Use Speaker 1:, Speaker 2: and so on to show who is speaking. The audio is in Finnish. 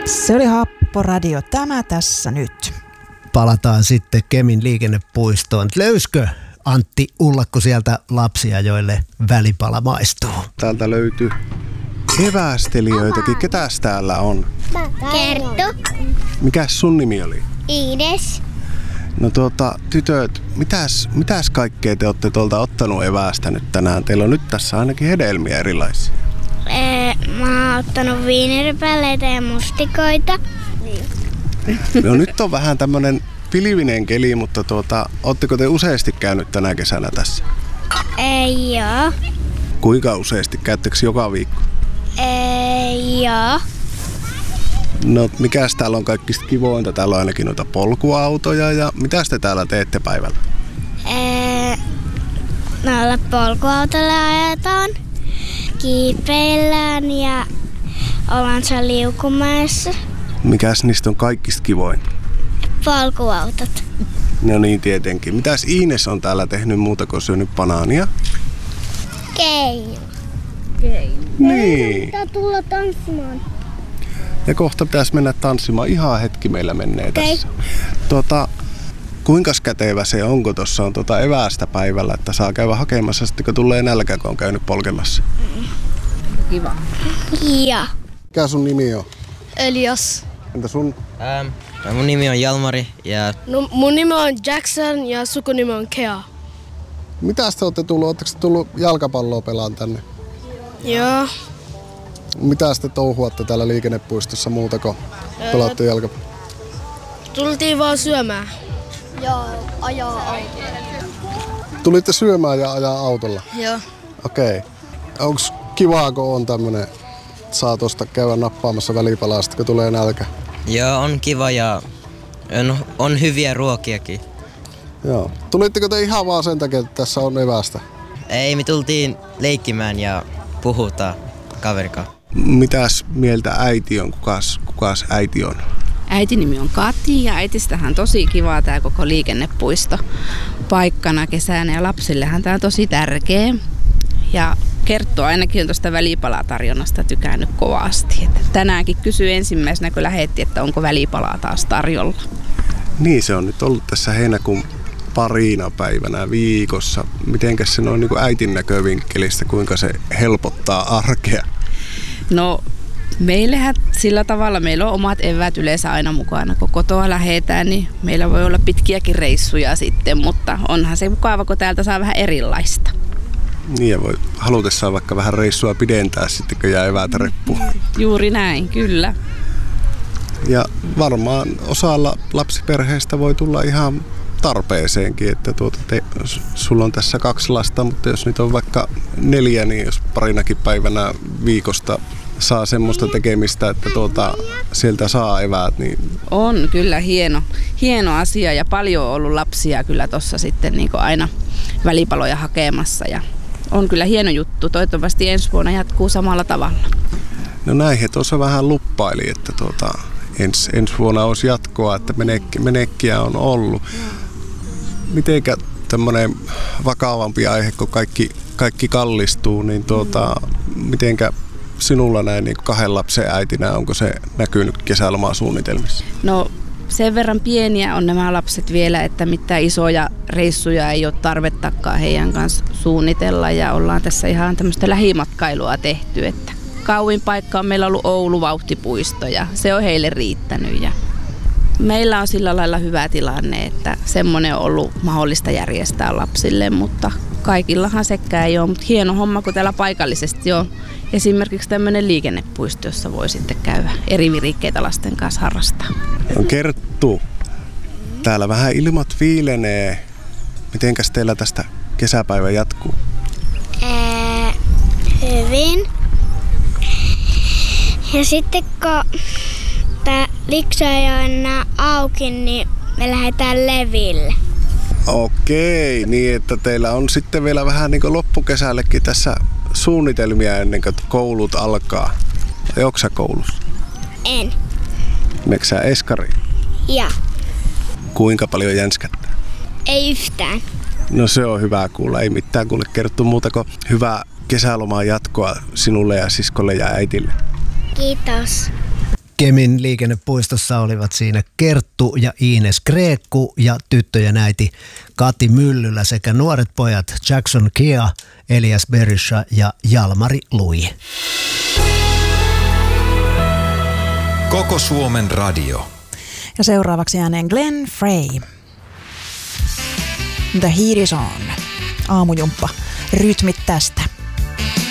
Speaker 1: Se oli Happoradio, tämä tässä nyt.
Speaker 2: Palataan sitten Kemin liikennepuistoon. Löyskö Antti Ullakko sieltä lapsia, joille välipala maistuu?
Speaker 3: Täältä löytyy evästelijöitäkin. Ketäs täällä on?
Speaker 4: Kerttu.
Speaker 3: Mikäs sun nimi oli?
Speaker 4: Iides.
Speaker 3: No tytöt, mitäs kaikkea te olette tuolta ottanut eväästä nyt tänään? Teillä on nyt tässä ainakin hedelmiä erilaisia.
Speaker 4: Mä oon ottanut viineripäleitä ja mustikoita.
Speaker 3: No nyt on vähän tämmönen pilvinen keli, mutta ootteko te useasti käynyt tänä kesänä tässä?
Speaker 4: Ei joo.
Speaker 3: Kuinka useasti? Käyttekö joka viikko?
Speaker 4: Ei joo.
Speaker 3: No mikäs täällä on kaikista kivointa? Täällä on ainakin noita polkuautoja ja mitäs te täällä teette päivällä?
Speaker 4: Noilla polkuautolla ajetaan, kiipeillään ja ollaan siellä liukumäessä.
Speaker 3: Mikäs niistä on kaikista kivoin?
Speaker 4: Polkuautot.
Speaker 3: No niin tietenkin. Mitäs Iines on täällä tehnyt muuta kuin syönyt banaania?
Speaker 4: Keino.
Speaker 3: Niin.
Speaker 4: Pitää tulla tanssimaan.
Speaker 3: Ja kohta pitäisi mennä tanssimaan. Ihan hetki meillä menee tässä. Kuinka kätevä se onko tuossa on eväästä päivällä, että saa käydä hakemassa sitten kun tulee nälkä, kun on käynyt polkemassa?
Speaker 5: Kiva.
Speaker 4: Ja.
Speaker 3: Mikä sun nimi on?
Speaker 6: Elias.
Speaker 3: Entä sun?
Speaker 7: Mun nimi on Jalmari ja...
Speaker 6: No, mun nimi on Jackson ja sukunimi on Kea.
Speaker 3: Mitäs te olette tullut? Oletteko te tullut jalkapalloa pelaan tänne?
Speaker 6: Joo.
Speaker 3: Mitäs te touhuatte täällä liikennepuistossa muuta kuin pelaatte jalkapalloa?
Speaker 6: Tultiin vaan syömään.
Speaker 4: Joo, ajaa autolla.
Speaker 3: Tulitte syömään ja ajaa autolla?
Speaker 6: Joo.
Speaker 3: Okei. Onks kivaa, kun on tämmönen, saa tosta käydä nappaamassa välipalaa sitten, kun tulee nälkä?
Speaker 7: Joo, on kiva ja on hyviä ruokiakin.
Speaker 3: Joo. Tulitteko te ihan vaan sen takia, että tässä on evästä?
Speaker 7: Ei, me tultiin leikkimään ja puhutaan kaverikaan.
Speaker 3: Mitäs mieltä äiti on? Kukas äiti on?
Speaker 5: Äitin nimi on Kati ja äitistähän on tosi kivaa tää koko liikennepuisto paikkana kesänä ja lapsillehan tää on tosi tärkeä. Ja Kerttu ainakin on tuosta välipalatarjonnasta tykännyt kovasti. Että tänäänkin kysyi ensimmäisenä, kun lähetti, että onko välipalaa taas tarjolla.
Speaker 3: Niin, se on nyt ollut tässä heinäkuun parina päivänä viikossa. Mitenkäs se on niin kuin äitin näkövinkkelistä, kuinka se helpottaa arkea?
Speaker 5: No meillähän sillä tavalla, meillä on omat eväät yleensä aina mukana. Kun kotoa lähdetään, niin meillä voi olla pitkiäkin reissuja sitten, mutta onhan se mukava, kun täältä saa vähän erilaista.
Speaker 3: Niin, ja voi halutessaan vaikka vähän reissua pidentää sitten, kun jää eväät reppuun.
Speaker 5: Juuri näin, kyllä.
Speaker 3: Ja varmaan osalla lapsiperheistä voi tulla ihan tarpeeseenkin, että sulla on tässä 2 lasta, mutta jos nyt on vaikka 4, niin jos parinakin päivänä viikosta saa semmoista tekemistä, että sieltä saa eväät. Niin...
Speaker 5: On kyllä hieno asia ja paljon on ollut lapsia kyllä tuossa sitten niin kuin aina välipaloja hakemassa ja on kyllä hieno juttu. Toivottavasti ensi vuonna jatkuu samalla tavalla.
Speaker 3: No näin he tuossa vähän luppaili, että ensi vuonna olisi jatkoa, että menekkiä on ollut. Mitenkä tämmöinen vakavampi aihe, kun kaikki kallistuu, niin mitenkä sinulla näin niin 2 lapsen äitinä, onko se näkynyt kesälomasuunnitelmissa?
Speaker 5: No sen verran pieniä on nämä lapset vielä, että mitään isoja reissuja ei ole tarvettakaan heidän kanssa suunnitella ja ollaan tässä ihan tämmöistä lähimatkailua tehty, että kauin paikka on meillä ollut Oulu vauhtipuisto ja se on heille riittänyt ja meillä on sillä lailla hyvä tilanne, että semmoinen on ollut mahdollista järjestää lapsille, mutta kaikillahan sekään ei ole, mutta hieno homma, kun täällä paikallisesti on esimerkiksi tämmöinen liikennepuisto, jossa voi sitten käydä eri virikkeitä lasten kanssa harrastaa.
Speaker 3: Kerttu, täällä vähän ilmat viilenee. Mitenkäs teillä tästä kesäpäivä jatkuu?
Speaker 4: Hyvin. Ja sitten kun tää Liksa ei ole enää auki, niin me lähdetään leville.
Speaker 3: Okei, niin että teillä on sitten vielä vähän niin kuin loppukesällekin tässä suunnitelmia ennen kuin koulut alkaa. Tai onko sä koulussa?
Speaker 4: En.
Speaker 3: Meneekö sä eskariin?
Speaker 4: Ja.
Speaker 3: Kuinka paljon jänskättää?
Speaker 4: Ei yhtään.
Speaker 3: No se on hyvä kuulla. Ei mitään kuule kerrottu muuta kuin hyvää kesälomaa jatkoa sinulle ja siskolle ja äitille.
Speaker 4: Kiitos.
Speaker 2: Kemin liikennepuistossa olivat siinä Kerttu ja Ines Greekku ja tyttöjen äiti Kati Myllylä sekä nuoret pojat Jackson Kea, Elias Berisha ja Jalmari Lui.
Speaker 8: Koko Suomen radio.
Speaker 1: Ja seuraavaksi ääneen Glenn Frey. The Heat is on. Aamujumppa. Rytmit tästä.